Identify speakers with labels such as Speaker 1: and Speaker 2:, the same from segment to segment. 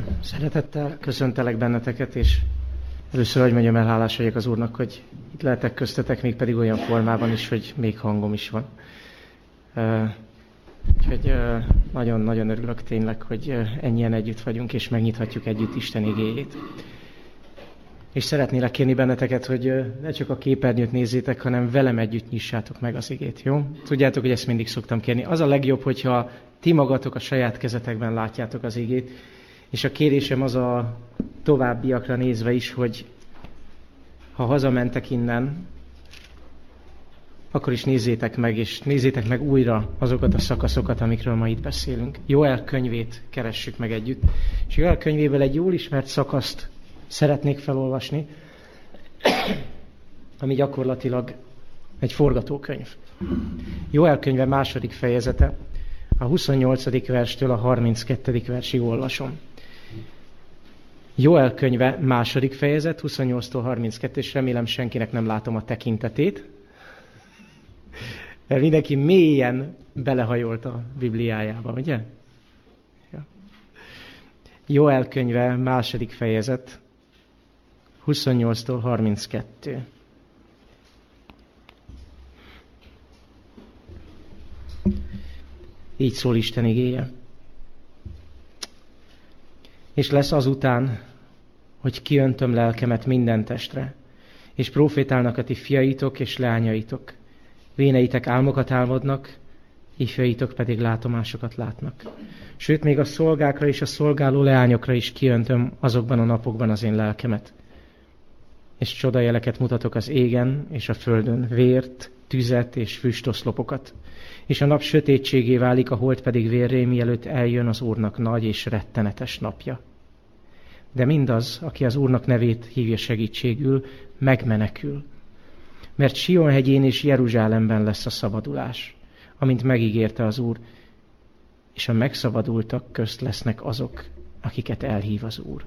Speaker 1: Szeretettel köszöntelek benneteket, és először, hogy mondjam, hálás vagyok az Úrnak, hogy itt lehetek köztetek, még pedig olyan formában is, hogy még hangom is van. Úgyhogy nagyon-nagyon örülök tényleg, hogy ennyien együtt vagyunk, és megnyithatjuk együtt Isten igéjét. És szeretnélek kérni benneteket, hogy ne csak a képernyőt nézzétek, hanem velem együtt nyissátok meg az igét, jó? Tudjátok, hogy ezt mindig szoktam kérni. Az a legjobb, hogyha ti magatok a saját kezetekben látjátok az igét, és a kérésem az a továbbiakra nézve is, hogy ha hazamentek innen, akkor is nézzétek meg, és nézzétek meg újra azokat a szakaszokat, amikről ma itt beszélünk. Joel könyvét keressük meg együtt. És Joel könyvéből egy jól ismert szakaszt szeretnék felolvasni, ami gyakorlatilag egy forgatókönyv. Joel könyve második fejezete, a 28. verstől a 32. versig olvasom. Joel könyve második fejezet, 28-tól 32, és remélem senkinek nem látom a tekintetét, mert mindenki mélyen belehajolt a Bibliájába, ugye? Ja. Joel könyve második fejezet, 28-tól 32. Így szól Isten igéje. És lesz azután, hogy kiöntöm lelkemet minden testre, és profétálnak a ti fiaitok és leányaitok. Véneitek álmokat álmodnak, ifjaitok pedig látomásokat látnak. Sőt, még a szolgákra és a szolgáló leányokra is kiöntöm azokban a napokban az én lelkemet. És csodajeleket mutatok az égen és a földön, vért, tüzet és füstoszlopokat. És a nap sötétségé válik, a hold pedig vérré, mielőtt eljön az Úrnak nagy és rettenetes napja. De mindaz, aki az Úrnak nevét hívja segítségül, megmenekül. Mert Sion hegyén és Jeruzsálemben lesz a szabadulás, amint megígérte az Úr, és a megszabadultak közt lesznek azok, akiket elhív az Úr.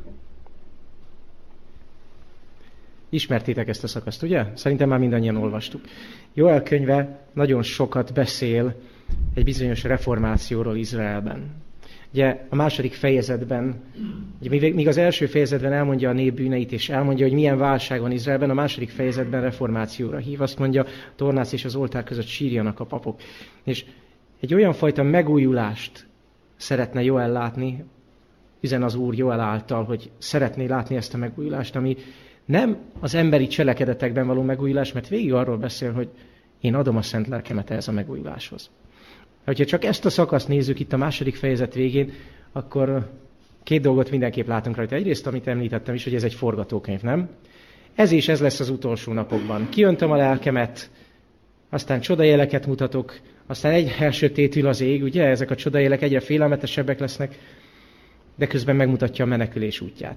Speaker 1: Ismertétek ezt a szakaszt, ugye? Szerintem már mindannyian olvastuk. Joel könyve nagyon sokat beszél egy bizonyos reformációról Izraelben. Ugye a második fejezetben, ugye míg az első fejezetben elmondja a nép bűneit, és elmondja, hogy milyen válság van Izraelben, a második fejezetben reformációra hív. Azt mondja, a tornász és az oltár között sírjanak a papok. És egy olyan fajta megújulást szeretne Joel látni, üzen az Úr Joel által, hogy szeretné látni ezt a megújulást, ami nem az emberi cselekedetekben való megújulás, mert végig arról beszél, hogy én adom a szent lelkemet ehhez a megújuláshoz. Ha csak ezt a szakaszt nézzük itt a második fejezet végén, akkor két dolgot mindenképp látunk rajta. Egyrészt, amit említettem is, hogy ez egy forgatókönyv, nem? Ez lesz az utolsó napokban. Kiöntöm a lelkemet, aztán csodajeleket mutatok, aztán egyre elsötétül az ég, ugye? Ezek a csodajelek egyre félelmetesebbek lesznek, de közben megmutatja a menekülés útját.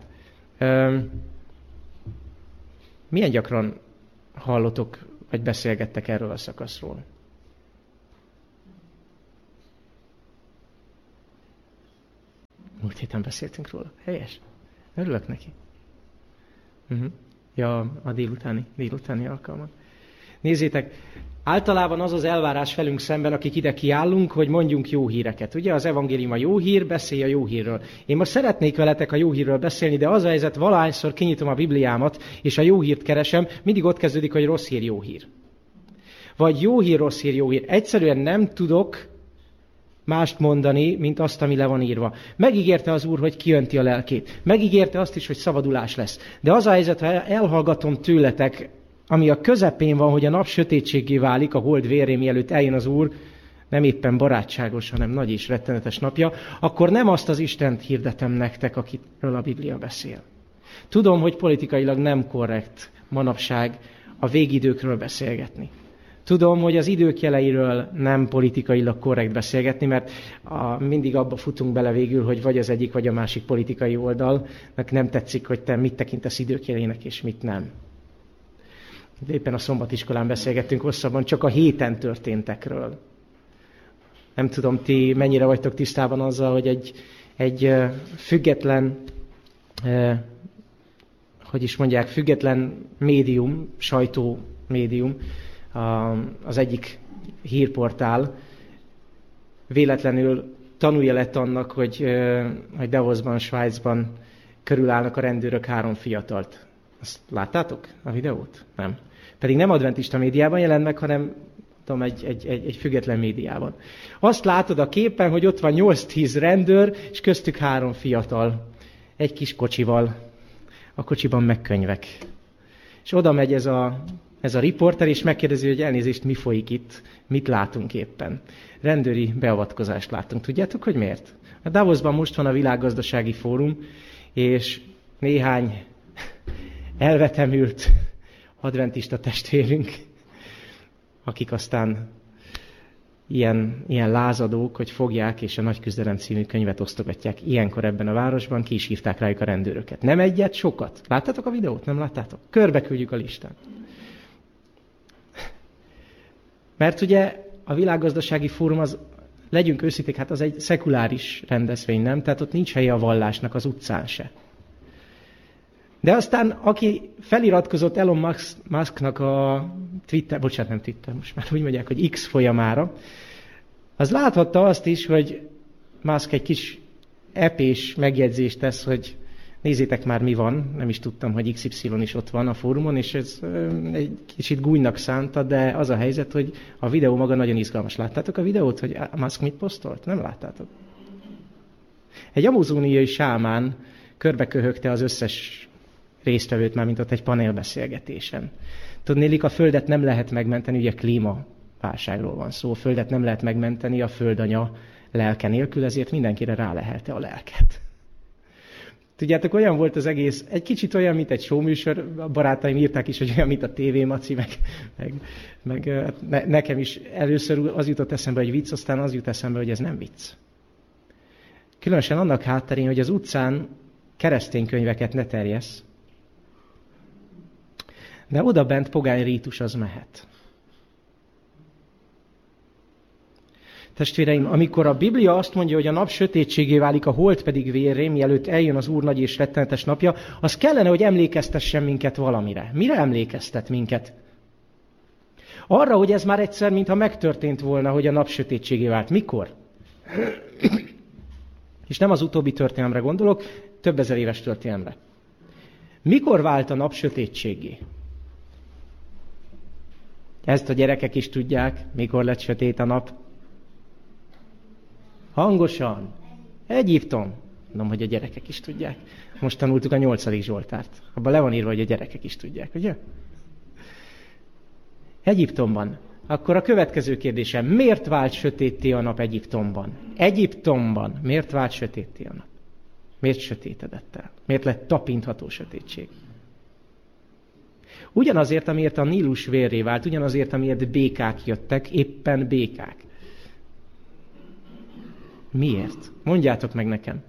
Speaker 1: Milyen gyakran hallotok, vagy beszélgettek erről a szakaszról? Múlt héten beszéltünk róla. Helyes? Örülök neki. Ja, a délutáni alkalmat. Nézzétek, általában az az elvárás velünk szemben, akik ide kiállunk, hogy mondjunk jó híreket. Ugye az evangélium a jó hír, beszélj a jó hírről. Én most szeretnék veletek a jó hírről beszélni, de az a helyzet, valahányszor kinyitom a Bibliámat, és a jó hírt keresem, mindig ott kezdődik, hogy rossz hír, jó hír. Vagy jó hír, rossz hír, jó hír. Egyszerűen nem tudok mást mondani, mint azt, ami le van írva. Megígérte az Úr, hogy kiönti a lelkét. Megígérte azt is, hogy szabadulás lesz. De az a helyzet, ha elhallgatom tőletek, ami a közepén van, hogy a nap sötétséggé válik, a hold vérré, mielőtt eljön az Úr, nem éppen barátságos, hanem nagy és rettenetes napja, akkor nem azt az Istent hirdetem nektek, akitől a Biblia beszél. Tudom, hogy politikailag nem korrekt manapság a végidőkről beszélgetni. Tudom, hogy az idők jeleiről nem politikailag korrekt beszélgetni, mert mindig abba futunk bele végül, hogy vagy az egyik, vagy a másik politikai oldalnak nem tetszik, hogy te mit tekintesz idők jelének, és mit nem. De éppen a szombatiskolán beszélgettünk hosszabban csak a héten történtekről. Nem tudom, ti mennyire vagytok tisztában azzal, hogy egy független, független médium, sajtómédium, az egyik hírportál véletlenül tanulja lett annak, hogy Davosban, Svájcban körülállnak a rendőrök 3 fiatalt. Azt láttátok a videót? Nem. Pedig nem adventista médiában jelent meg, hanem tudom, egy független médiában. Azt látod a képen, hogy ott van 8-10 rendőr, és köztük 3 fiatal. Egy kis kocsival. A kocsiban meg könyvek. És oda megy ez a riporter, és megkérdezi, hogy elnézést, mi folyik itt, mit látunk éppen. Rendőri beavatkozást látunk. Tudjátok, hogy miért? A Davosban most van a világgazdasági fórum, és néhány elvetemült adventista testvérünk, akik aztán ilyen lázadók, hogy fogják, és a Nagy Küzdelem című könyvet osztogatják ilyenkor ebben a városban, ki is hívták rájuk a rendőröket. Nem egyet, sokat. Láttátok a videót? Nem láttátok? Körbeküldjük a listán. Mert ugye a világgazdasági fórum az, legyünk őszinték, hát az egy szekuláris rendezvény, nem? Tehát ott nincs helye a vallásnak az utcán se. De aztán, aki feliratkozott Elon Musknak a Twitter, bocsánat, nem Twitter, most már úgy mondják, hogy X folyamára, az láthatta azt is, hogy Musk egy kis epés megjegyzést tesz, hogy nézzétek már, mi van, nem is tudtam, hogy XY is ott van a fórumon, és ez egy kicsit gúnynak szánta, de az a helyzet, hogy a videó maga nagyon izgalmas. Láttátok a videót, hogy Musk mit posztolt? Nem láttátok? Egy amazóniai sámán körbeköhögte az összes résztvevőt már, mint ott egy panelbeszélgetésen. Tudnélik, a Földet nem lehet megmenteni, ugye klímaválságról van szó, a Földet nem lehet megmenteni a földanya lelke nélkül, ezért mindenkire rálehelte a lelket. Tudjátok, olyan volt az egész, egy kicsit olyan, mint egy showműsor, a barátaim írták is, hogy olyan, mint a TV Maci, meg nekem is először az jutott eszembe, hogy vicc, aztán az jut eszembe, hogy ez nem vicc. Különösen annak hátterén, hogy az utcán keresztény könyveket ne terjesz, de oda bent pogány rítus az mehet. Testvéreim, amikor a Biblia azt mondja, hogy a nap sötétségé válik, a hold pedig vérré, mielőtt eljön az Úr nagy és rettenetes napja, az kellene, hogy emlékeztessen minket valamire. Mire emlékeztet minket? Arra, hogy ez már egyszer, mintha megtörtént volna, hogy a nap sötétségé vált. Mikor? És nem az utóbbi történelemre gondolok, több ezer éves történelemre. Mikor vált a nap sötétségé? Ezt a gyerekek is tudják, mikor lett sötét a nap. Hangosan. Egyiptom. Mondom, hogy a gyerekek is tudják. Most tanultuk a 8. Zsoltárt. Abban le van írva, hogy a gyerekek is tudják, ugye? Egyiptomban. Akkor a következő kérdésem, miért vált sötétté a nap Egyiptomban? Egyiptomban miért vált sötétté a nap? Miért sötétedett el? Miért lett tapintható sötétség? Ugyanazért, amiért a Nílus vérré vált, ugyanazért, amiért békák jöttek, éppen békák. Miért? Mondjátok meg nekem.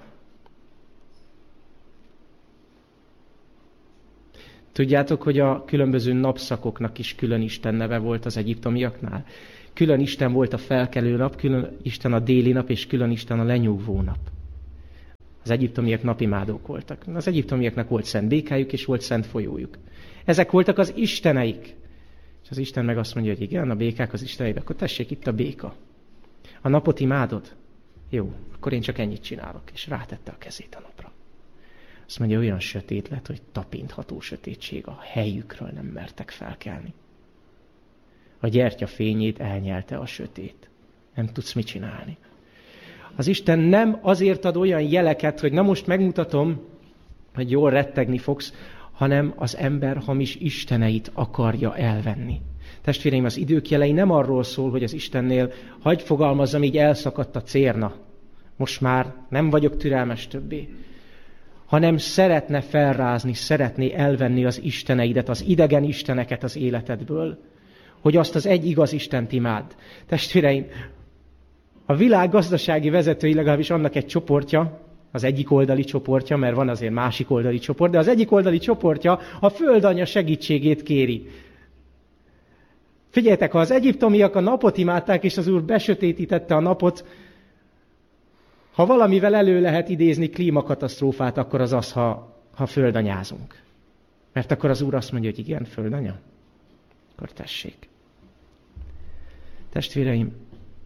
Speaker 1: Tudjátok, hogy a különböző napszakoknak is külön Isten neve volt az egyiptomiaknál? Külön Isten volt a felkelő nap, külön Isten a déli nap, és külön Isten a lenyugvó nap. Az egyiptomiak napimádók voltak. Az egyiptomiaknak volt szent békájuk, és volt szent folyójuk. Ezek voltak az isteneik. És az Isten meg azt mondja, hogy igen, a békák az isteneid, akkor tessék, itt a béka. A napot imádod? Jó, akkor én csak ennyit csinálok. És rátette a kezét a napra. Azt mondja, olyan sötét lett, hogy tapintható sötétség, a helyükről nem mertek felkelni. A gyertya fényét elnyelte a sötét. Nem tudsz mit csinálni. Az Isten nem azért ad olyan jeleket, hogy na most megmutatom, hogy jól rettegni fogsz, hanem az ember hamis isteneit akarja elvenni. Testvéreim, az idők jelei nem arról szól, hogy az Istennél, hagyj fogalmazzam, így elszakadt a cérna. Most már nem vagyok türelmes többé. Hanem szeretne felrázni, szeretné elvenni az isteneidet, az idegen isteneket az életedből, hogy azt az egy igaz Istent imád. Testvéreim, a világ gazdasági vezetői, legalábbis annak egy csoportja, az egyik oldali csoportja, mert van azért másik oldali csoport, de az egyik oldali csoportja a földanya segítségét kéri. Figyeljetek, ha az egyiptomiak a napot imádták, és az Úr besötétítette a napot, ha valamivel elő lehet idézni klímakatasztrófát, akkor az az, ha földanyázunk. Mert akkor az Úr azt mondja, hogy igen, földanya? Akkor tessék. Testvéreim,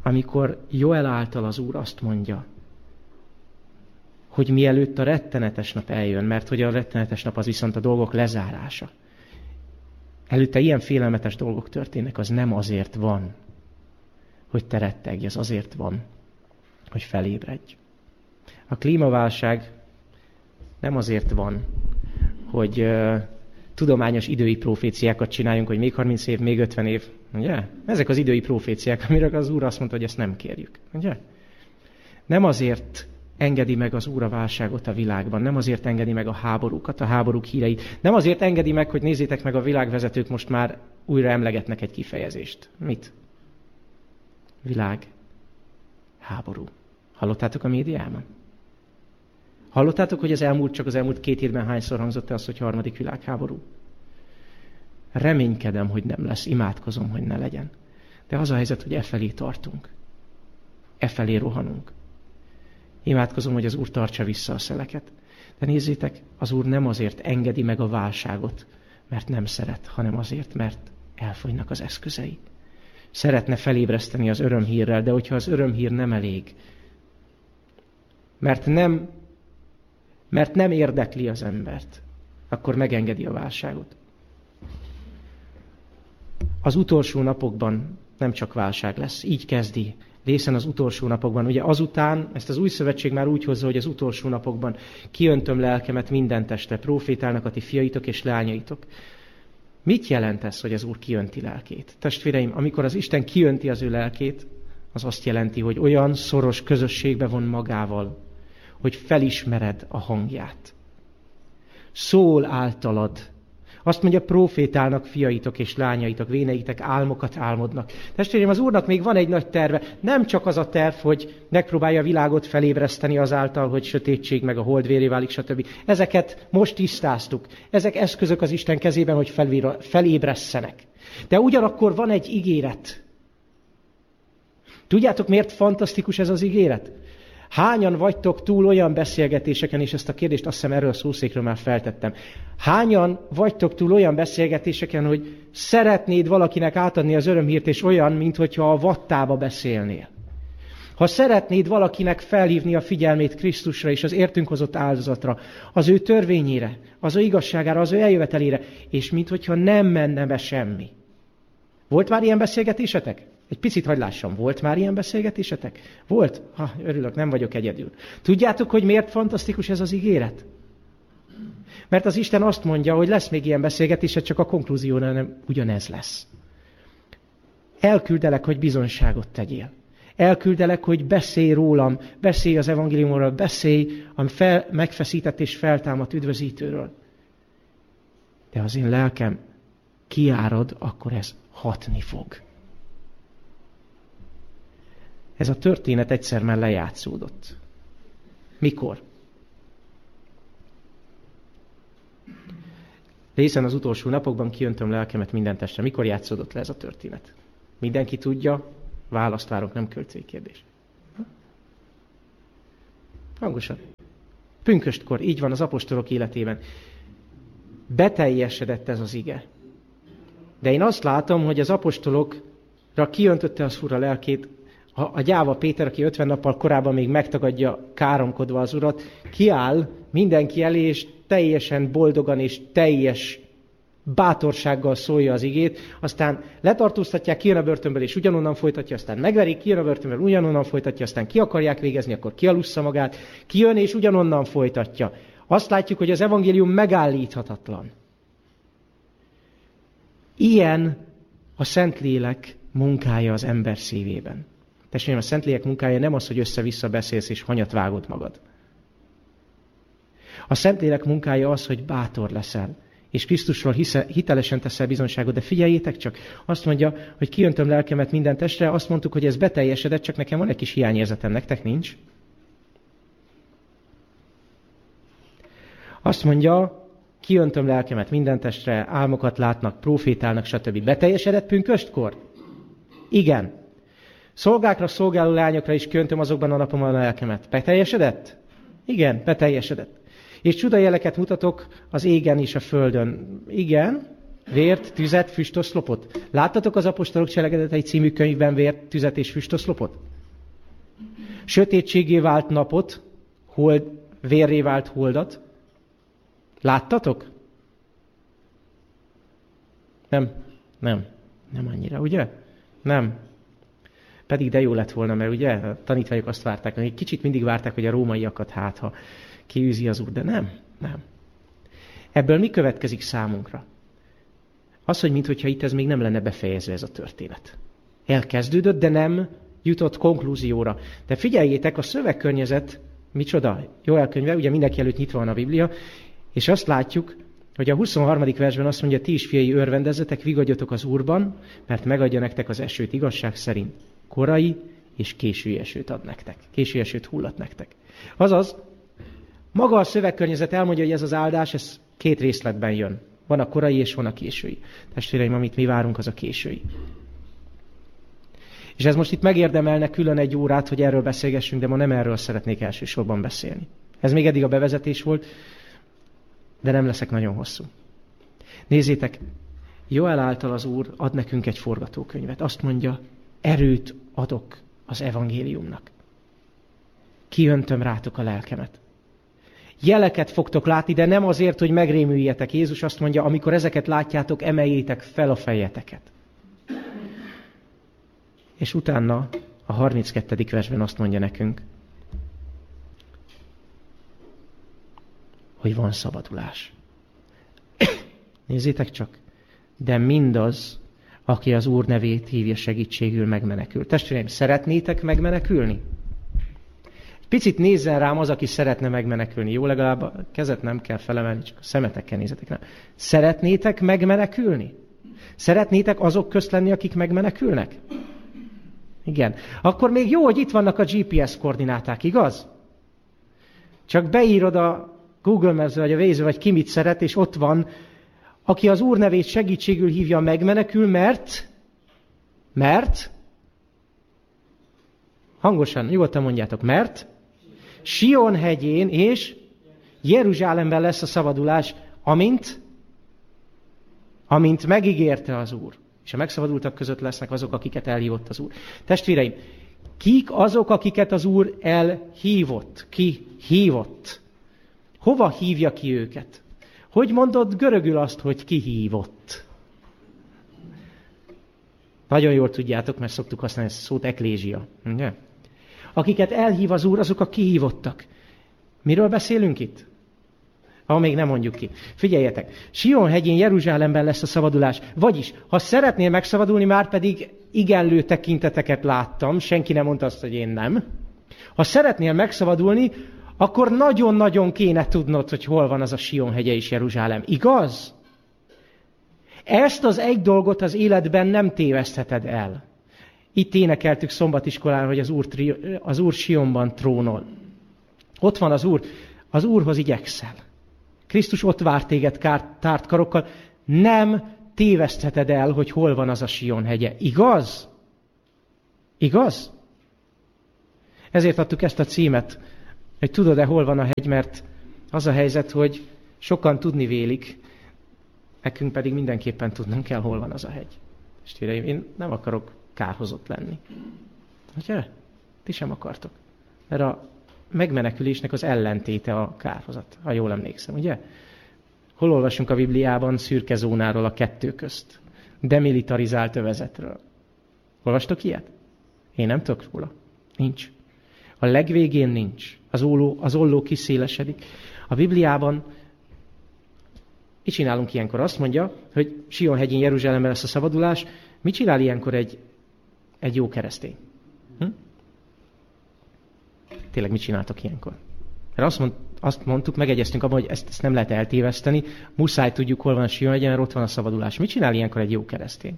Speaker 1: amikor Joel által az Úr azt mondja, hogy mielőtt a rettenetes nap eljön, mert hogy a rettenetes nap az viszont a dolgok lezárása. Előtte ilyen félelmetes dolgok történnek, az nem azért van, hogy te rettegj, az azért van, hogy felébredj. A klímaválság nem azért van, hogy tudományos idői proféciákat csináljunk, hogy még 30 év, még 50 év. Ugye? Ezek az idői proféciák, amire az Úr azt mondta, hogy ezt nem kérjük. Ugye? Nem azért engedi meg az Úr a válságot a világban, nem azért engedi meg a háborúkat, a háborúk híreit, nem azért engedi meg, hogy nézzétek meg, a világvezetők most már újra emlegetnek egy kifejezést. Mit? Világ. Háború. Hallottátok a médiában? Hallottátok, hogy csak az elmúlt 2 évben hányszor hangzott el az, hogy 3. világháború? Reménykedem, hogy nem lesz, imádkozom, hogy ne legyen. De az a helyzet, hogy efelé tartunk. Efelé rohanunk. Imádkozom, hogy az Úr tartsa vissza a szeleket. De nézzétek, az Úr nem azért engedi meg a válságot, mert nem szeret, hanem azért, mert elfogynak az eszközei. Szeretne felébreszteni az örömhírrel, de hogyha az örömhír nem elég, mert nem érdekli az embert, akkor megengedi a válságot. Az utolsó napokban nem csak válság lesz, így kezdi részen az utolsó napokban. Ugye azután, ezt az új szövetség már úgy hozza, hogy az utolsó napokban kiöntöm lelkemet minden testre, profétálnak a ti fiaitok és leányaitok. Mit jelent ez, hogy az Úr kiönti lelkét? Testvéreim, amikor az Isten kiönti az ő lelkét, az azt jelenti, hogy olyan szoros közösségbe von magával, hogy felismered a hangját. Szól általad. Azt mondja, profétálnak fiaitok és lányaitok, véneitek álmokat álmodnak. Testvérem, az Úrnak még van egy nagy terve. Nem csak az a terv, hogy megpróbálja a világot felébreszteni azáltal, hogy sötétség meg a holdvéré válik, stb. Ezeket most tisztáztuk. Ezek eszközök az Isten kezében, hogy felébresszenek. De ugyanakkor van egy ígéret. Tudjátok, miért fantasztikus ez az ígéret? Hányan vagytok túl olyan beszélgetéseken, és ezt a kérdést azt hiszem erről a szószékről már feltettem. Hányan vagytok túl olyan beszélgetéseken, hogy szeretnéd valakinek átadni az örömhírt, és olyan, minthogyha a vattába beszélnél. Ha szeretnéd valakinek felhívni a figyelmét Krisztusra és az értünk hozott áldozatra, az ő törvényére, az ő igazságára, az ő eljövetelére, és minthogyha nem menne be semmi. Volt már ilyen beszélgetésetek? Egy picit hadd lássam, volt már ilyen beszélgetésetek? Volt? Örülök, nem vagyok egyedül. Tudjátok, hogy miért fantasztikus ez az ígéret? Mert az Isten azt mondja, hogy lesz még ilyen beszélgetésed, csak a konklúzióra nem ugyanez lesz. Elküldelek, hogy bizonyságot tegyél. Elküldelek, hogy beszélj rólam, beszélj az evangéliumról, beszélj a megfeszített és feltámadt üdvözítőről. De az én lelkem kiárad, akkor ez hatni fog. Ez a történet egyszer már lejátszódott. Mikor? Részen az utolsó napokban kiöntöm lelkemet minden testre. Mikor játszódott le ez a történet? Mindenki tudja? Választ várok, nem költségkérdés. Hangosan. Pünköstkor, így van az apostolok életében. Beteljesedett ez az ige. De én azt látom, hogy az apostolokra kiöntötte az Úr a lelkét, a gyáva Péter, aki 50 nappal korábban még megtagadja káromkodva az Urat, kiáll mindenki elé, és teljesen boldogan és teljes bátorsággal szólja az igét, aztán letartóztatják, kijön a börtönből, és ugyanonnan folytatja, aztán megverik, kijön a börtönből, ugyanonnan folytatja, aztán ki akarják végezni, akkor kialussza magát, kijön, és ugyanonnan folytatja. Azt látjuk, hogy az evangélium megállíthatatlan. Ilyen a Szentlélek munkája az ember szívében. Testvérem, a Szentlélek munkája nem az, hogy össze-vissza beszélsz és hanyat vágod magad. A Szentlélek munkája az, hogy bátor leszel, és Krisztusról hitelesen teszel bizonyságot. De figyeljétek csak, azt mondja, hogy kiöntöm lelkemet minden testre, azt mondtuk, hogy ez beteljesedett, csak nekem van egy kis hiányérzetem, nektek nincs. Azt mondja, kiöntöm lelkemet minden testre, álmokat látnak, profétálnak, stb. Beteljesedett pünköstkor? Igen. Szolgákra, szolgáló lányokra is kiöntöm azokban a napokban a lelkemet. Beteljesedett? Igen, beteljesedett. És csudajeleket mutatok az égen és a földön. Igen, Vért, tüzet, füstoszlopot. Láttatok az Apostolok Cselekedetei című könyvben vért, tüzet és füstoszlopot? Sötétségé vált napot, vérré vált holdat. Láttatok? Nem annyira, ugye? Nem. Pedig de jó lett volna, mert ugye a tanítványok azt várták, egy kicsit mindig várták, hogy a rómaiakat ha kiűzi az Úr, de nem. Ebből mi következik számunkra? Az, hogy minthogyha itt ez még nem lenne befejezve ez a történet. Elkezdődött, de nem jutott konklúzióra. De figyeljétek, a szövegkörnyezet micsoda? Joel könyve, ugye mindenki előtt nyitva van a Biblia, és azt látjuk, hogy a 23. versben azt mondja, ti is fiai örvendezzetek, vigadjatok az Úrban, mert megadja nektek az esőt igazság szerint. Korai és késői esőt ad nektek. Késői esőt hullat nektek. Azaz, maga a szövegkörnyezet elmondja, hogy ez az áldás, ez két részletben jön. Van a korai és van a késői. Testvéreim, amit mi várunk, az a késői. És ez most itt megérdemelne külön egy órát, hogy erről beszélgessünk, de ma nem erről szeretnék elsősorban beszélni. Ez még eddig a bevezetés volt, de nem leszek nagyon hosszú. Nézzétek, Joel által az Úr ad nekünk egy forgatókönyvet. Azt mondja, erőt adok az evangéliumnak. Kiöntöm rátok a lelkemet. Jeleket fogtok látni, de nem azért, hogy megrémüljetek. Jézus azt mondja, amikor ezeket látjátok, emeljétek fel a fejeteket. És utána a 32. versben azt mondja nekünk, hogy van szabadulás. Nézzétek csak, de mindaz, aki az Úr nevét hívja segítségül, megmenekül. Testvéreim, szeretnétek megmenekülni? Picit nézzen rám az, aki szeretne megmenekülni. Jó, legalább a kezet nem kell felemelni, csak a szemetekkel nézzetek rám. Szeretnétek megmenekülni? Szeretnétek azok közt lenni, akik megmenekülnek? Igen. Akkor még jó, hogy itt vannak a GPS koordináták, igaz? Csak beírod a Google Maps vagy a Waze vagy ki mit szeret, és ott van, aki az Úr nevét segítségül hívja, megmenekül, mert hangosan, nyugodtan mondjátok, mert Sion hegyén és Jeruzsálemben lesz a szabadulás, amint megígérte az Úr. És a megszabadultak között lesznek azok, akiket elhívott az Úr. Testvéreim, kik azok, akiket az Úr elhívott? Ki hívott? Hova hívja ki őket? Hogy mondod görögül azt, hogy ki hívott? Nagyon jól tudjátok, mert szoktuk használni ezt a szót, eklézsia. Ugye? Akiket elhív az Úr, azok a kihívottak. Miről beszélünk itt? Ha még nem mondjuk ki. Figyeljetek, Sion hegyén Jeruzsálemben lesz a szabadulás. Vagyis, ha szeretnél megszabadulni, már pedig igenlő tekinteteket láttam, senki nem mondta azt, hogy én nem. Ha szeretnél megszabadulni, akkor nagyon-nagyon kéne tudnod, hogy hol van az a Sion hegye és Jeruzsálem. Igaz? Ezt az egy dolgot az életben nem tévesztheted el. Itt énekeltük szombatiskolán, hogy az Úr Sionban trónol. Ott van az Úr, az Úrhoz igyekszel. Krisztus ott vár téged tárt karokkal. Nem tévesztheted el, hogy hol van az a Sion hegye. Igaz? Igaz? Ezért adtuk ezt a címet, hogy tudod-e, hol van a hegy, mert az a helyzet, hogy sokan tudni vélik, nekünk pedig mindenképpen tudnunk kell, hol van az a hegy. Testvéreim, én nem akarok kárhozott lenni. Ugye? Ti sem akartok. Mert a megmenekülésnek az ellentéte a kárhozat, ha jól emlékszem, ugye? Hol olvasunk a Bibliában szürke zónáról a kettő közt? Demilitarizált övezetről. Olvastok ilyet? Én nem tudok róla. Nincs. A legvégén nincs. Az olló kiszélesedik. A Bibliában mit csinálunk ilyenkor? Azt mondja, hogy Sion hegyén Jeruzsálemben lesz a szabadulás. Mit csinál ilyenkor egy jó keresztény? Tényleg mit csináltok ilyenkor? Mert azt mondtuk, megegyeztünk abban, hogy ezt nem lehet eltéveszteni. Muszáj tudjuk, hol van a Sion hegyen, mert ott van a szabadulás. Mit csinál ilyenkor egy jó keresztény?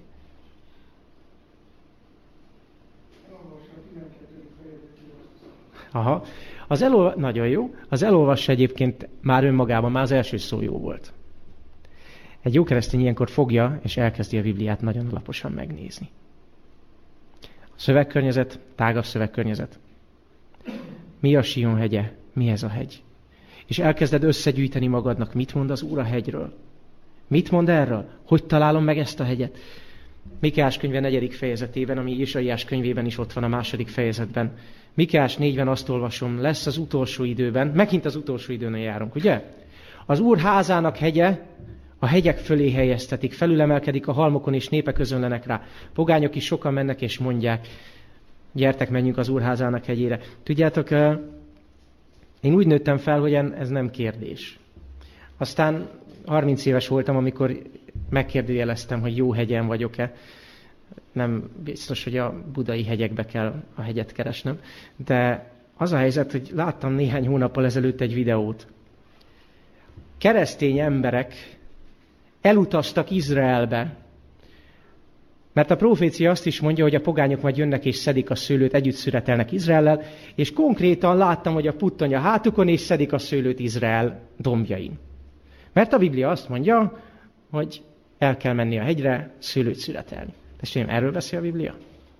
Speaker 1: Aha. Nagyon jó. Az elolvassa egyébként már önmagában, már az első szó jó volt. Egy jó keresztény ilyenkor fogja, és elkezdi a Bibliát nagyon alaposan megnézni. A szövegkörnyezet, tágabb szövegkörnyezet. Mi a Sion hegye? Mi ez a hegy? És elkezded összegyűjteni magadnak, mit mond az Úr a hegyről. Mit mond erről? Hogy találom meg ezt a hegyet? Mikeás könyve 4. fejezetében, ami Ézsaiás könyvében is ott van a 2. fejezetben. Mikeás 4-ben azt olvasom, lesz az utolsó időben, megint az utolsó időn járunk, ugye? Az Úr házának hegye, a hegyek fölé helyeztetik, felülemelkedik a halmokon, és népek özönlenek rá. Pogányok is sokan mennek, és mondják, gyertek, menjünk az Úr házának hegyére. Tudjátok, én úgy nőttem fel, hogy ez nem kérdés. Aztán 30 éves voltam, amikor megkérdőjeleztem, hogy jó hegyen vagyok-e. Nem biztos, hogy a budai hegyekbe kell a hegyet keresnem. De az a helyzet, hogy láttam néhány hónappal ezelőtt egy videót. Keresztény emberek elutaztak Izraelbe, mert a profécia azt is mondja, hogy a pogányok majd jönnek és szedik a szőlőt, együtt szüretelnek Izraellel, és konkrétan láttam, hogy a puttony a hátukon, és szedik a szőlőt Izrael dombjain. Mert a Biblia azt mondja, hogy el kell menni a hegyre, szőlőt szüretelni. Testvérem, erről beszél a Biblia?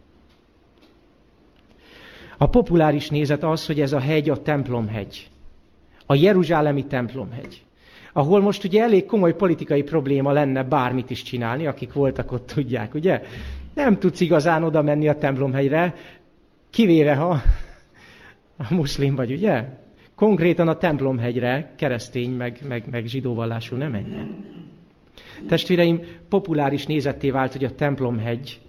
Speaker 1: A populáris nézet az, hogy ez a hegy a templomhegy. A jeruzsálemi templomhegy. Ahol most ugye elég komoly politikai probléma lenne bármit is csinálni, akik voltak ott tudják, ugye? Nem tudsz igazán oda menni a templomhegyre, kivéve ha a muszlim vagy, ugye? Konkrétan a templomhegyre keresztény, meg zsidóvallású nem menjen. Testvéreim, populáris nézetté vált, hogy a templomhegy,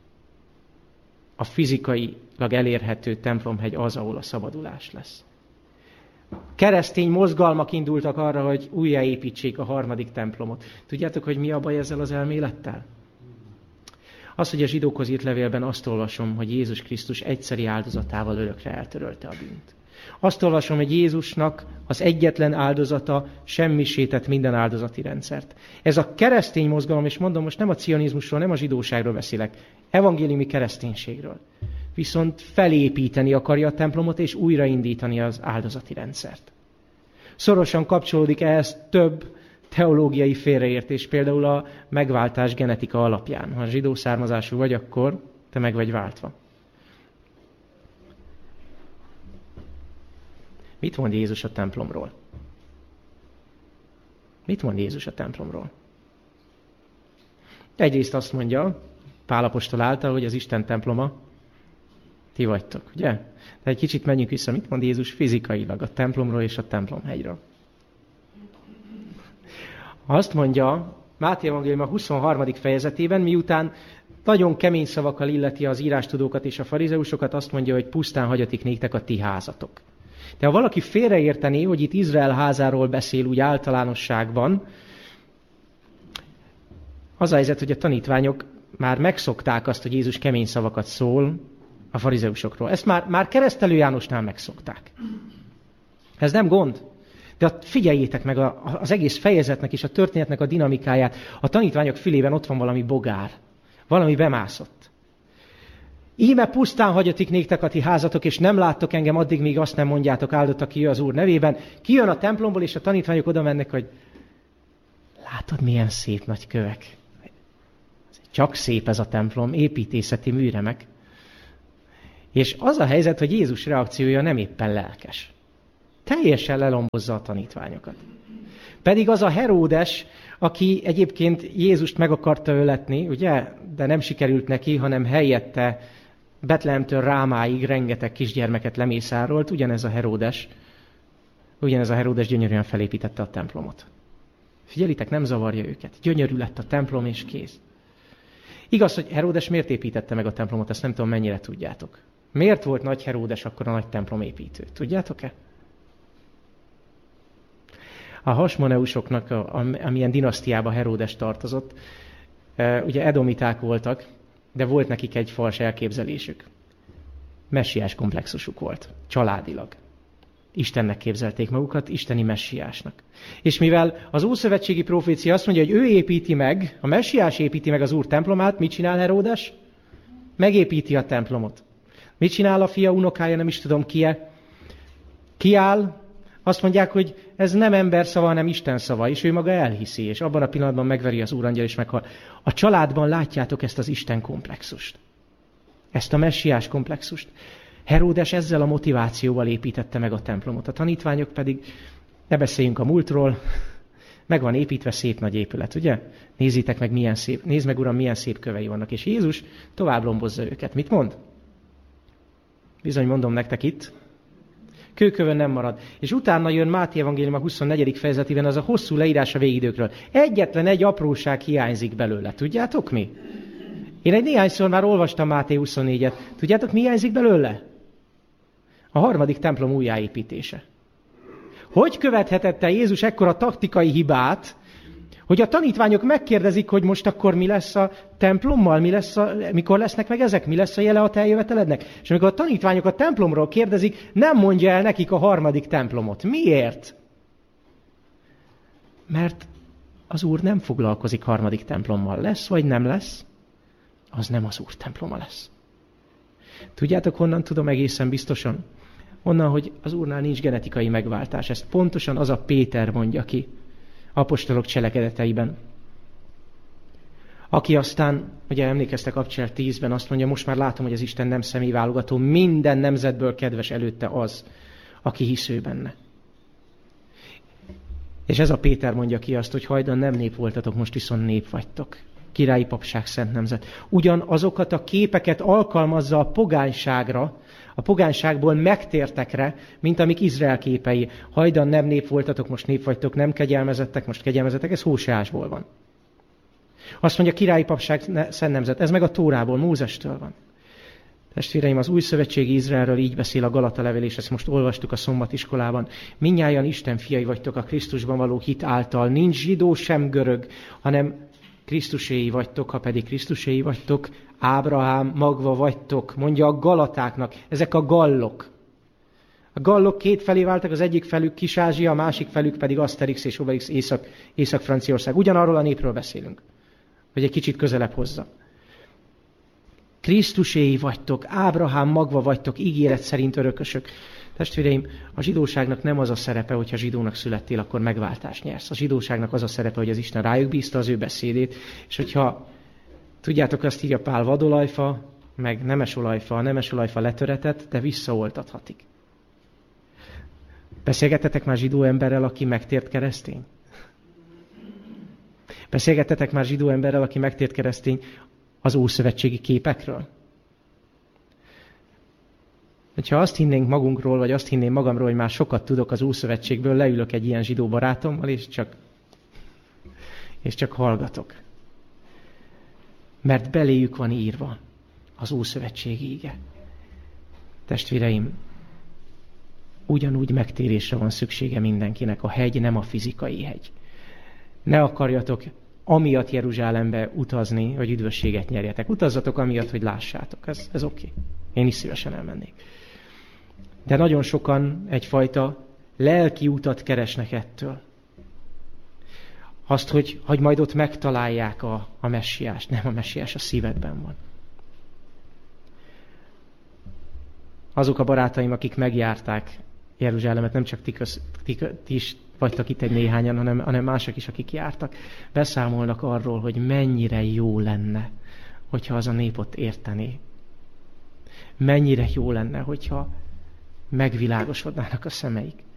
Speaker 1: a fizikailag elérhető templomhegy az, ahol a szabadulás lesz. Keresztény mozgalmak indultak arra, hogy újjáépítsék a 3. templomot. Tudjátok, hogy mi a baj ezzel az elmélettel? Az, hogy a zsidókhoz írt levélben azt olvasom, hogy Jézus Krisztus egyszeri áldozatával örökre eltörölte a bűnt. Azt olvasom, hogy Jézusnak az egyetlen áldozata semmisített minden áldozati rendszert. Ez a keresztény mozgalom, és mondom, most nem a cionizmusról, nem a zsidóságról beszélek, evangéliumi kereszténységről. Viszont felépíteni akarja a templomot, és újraindítani az áldozati rendszert. Szorosan kapcsolódik ehhez több teológiai félreértés, például a megváltás genetika alapján. Ha zsidó származású vagy, akkor te meg vagy váltva. Mit mond Jézus a templomról? Mit mond Jézus a templomról? Egyrészt azt mondja, Pál apostol által, hogy az Isten temploma ti vagytok, ugye? De egy kicsit menjünk vissza, mit mond Jézus fizikailag a templomról és a templomhegyről. Azt mondja Máté evangélium a 23. fejezetében, miután nagyon kemény szavakkal illeti az írástudókat és a farizeusokat, azt mondja, hogy pusztán hagyatik néktek a ti házatok. De ha valaki félreértené, hogy itt Izrael házáról beszél úgy általánosságban, az a helyzet, hogy a tanítványok már megszokták azt, hogy Jézus kemény szavakat szól a farizeusokról. Ezt már Keresztelő Jánosnál megszokták. Ez nem gond. De figyeljétek meg az egész fejezetnek és a történetnek a dinamikáját. A tanítványok fülében ott van valami bogár. Valami bemászott. Íme pusztán hagyatik néktek a ti házatok, és nem láttok engem addig, míg azt nem mondjátok, áldott, aki az Úr nevében. Kijön a templomból, és a tanítványok oda mennek, hogy látod, milyen szép nagy kövek. Csak szép ez a templom, építészeti műremek. És az a helyzet, hogy Jézus reakciója nem éppen lelkes. Teljesen lelombozza a tanítványokat. Pedig az a Heródes, aki egyébként Jézust meg akarta öletni, ugye, de nem sikerült neki, hanem helyette Betlehemtől Rámáig rengeteg kisgyermeket lemészárolt, ugyanez a Heródes gyönyörűen felépítette a templomot. Figyelitek, nem zavarja őket. Gyönyörű lett a templom, és kész. Igaz, hogy Heródes miért építette meg a templomot, ezt nem tudom, mennyire tudjátok. Miért volt nagy Heródes akkor a nagy templomépítő? Tudjátok-e? A hasmoneusoknak, amilyen dinasztiába Heródes tartozott, ugye edomiták voltak, de volt nekik egy fals elképzelésük. Messiás komplexusuk volt, családilag. Istennek képzelték magukat, isteni messiásnak. És mivel az ószövetségi profécia azt mondja, hogy ő építi meg, a messiás építi meg az Úr templomát, mit csinál Heródes? Megépíti a templomot. Mit csinál a fia, unokája, nem is tudom ki-e? Kiáll, azt mondják, hogy ez nem ember szava, hanem Isten szava, és ő maga elhiszi, és abban a pillanatban megveri az úrangyal, és meghal. A családban látjátok ezt az Isten komplexust. Ezt a messiás komplexust. Heródes ezzel a motivációval építette meg a templomot. A tanítványok pedig, ne beszéljünk a múltról, Meg van építve szép nagy épület, ugye? Nézzétek meg, milyen szép, nézd meg, Uram, milyen szép kövei vannak. És Jézus tovább lombozza őket. Mit mond? Bizony mondom nektek itt. Kőkövön nem marad. És utána jön Máté evangélium a 24. fejezetében az a hosszú leírás a végidőkről. Egyetlen egy apróság hiányzik belőle. Tudjátok mi? Én egy néhányszor már olvastam Máté 24-et. Tudjátok, mi hiányzik belőle? A 3. templom újjáépítése. Hogy követhetette Jézus ekkora taktikai hibát, hogy a tanítványok megkérdezik, hogy most akkor mi lesz a templommal, mikor lesznek meg ezek, mi lesz a jele a te eljövetelednek? És amikor a tanítványok a templomról kérdezik, nem mondja el nekik a 3. templomot. Miért? Mert az Úr nem foglalkozik 3. templommal. Lesz vagy nem lesz, az nem az Úr temploma lesz. Tudjátok, honnan tudom egészen biztosan? Onnan, hogy az Úrnál nincs genetikai megváltás. Ezt pontosan az a Péter mondja ki apostolok cselekedeteiben. Aki aztán, ugye emlékeztek Abcsel 10-ben, azt mondja, most már látom, hogy az Isten nem személyválogató, minden nemzetből kedves előtte az, aki hisz ő benne. És ez a Péter mondja ki azt, hogy hajdan nem nép voltatok, most viszont nép vagytok. Királyi papság, szent nemzet. Ugyanazokat a képeket alkalmazza a pogányságra, a pogányságból megtértekre, mint amik Izrael képei. Hajdan nem nép voltatok, most nép vagytok, nem kegyelmezettek, most kegyelmezettek, ez Hóseásból van. Azt mondja, királyi papság, szent nemzet, ez meg a Tórából, Mózestől van. Testvéreim, az új szövetségi Izraelről így beszél a Galata levél, és ezt most olvastuk a szombatiskolában. Mindnyájan Isten fiai vagytok a Krisztusban való hit által. Nincs zsidó sem görög, hanem Krisztuséi vagytok, ha pedig Krisztuséi vagytok, Ábrahám magva vagytok, mondja a Galatáknak. Ezek a gallok. A gallok két felé váltak, az egyik felük Kis-Ázsia, a másik felük pedig Asterix és Obelix Észak-Franciaország. Ugyanarról a népről beszélünk, hogy egy kicsit közelebb hozza. Krisztuséi vagytok, Ábrahám magva vagytok, ígéret szerint örökösök. Testvéreim, a zsidóságnak nem az a szerepe, hogyha zsidónak születtél, akkor megváltást nyersz. A zsidóságnak az a szerepe, hogy az Isten rájuk bízta az ő beszédét, és hogyha, tudjátok, azt írja Pál, vadolajfa, meg nemesolajfa, a nemesolajfa letöretett, de visszaoltathatik. Beszélgettetek már zsidó emberrel, aki megtért keresztény? Beszélgettetek már zsidó emberrel, aki megtért keresztény az ószövetségi képekről? Ha azt hinnénk magunkról, vagy azt hinném magamról, hogy már sokat tudok az Ószövetségből, leülök egy ilyen zsidó barátommal, és csak hallgatok. Mert beléjük van írva az Ószövetségi ige. Testvéreim, ugyanúgy megtérésre van szüksége mindenkinek. A hegy nem a fizikai hegy. Ne akarjatok amiatt Jeruzsálembe utazni, hogy üdvösséget nyerjetek. Utazzatok amiatt, hogy lássátok. Ez oké. Én is szívesen elmennék. De nagyon sokan egyfajta lelki utat keresnek ettől. Azt, hogy majd ott megtalálják a messiást. Nem, a messiás a szívedben van. Azok a barátaim, akik megjárták Jeruzsálemet, nem csak ti is vagytok itt egy néhányan, hanem mások is, akik jártak, beszámolnak arról, hogy mennyire jó lenne, hogyha az a nép ott értené. Mennyire jó lenne, hogyha megvilágosodnának a szemeik.